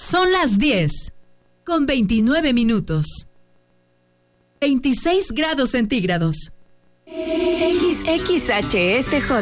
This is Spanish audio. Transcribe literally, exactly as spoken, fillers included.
Son las diez, con veintinueve minutos. veintiséis grados centígrados. X X H S J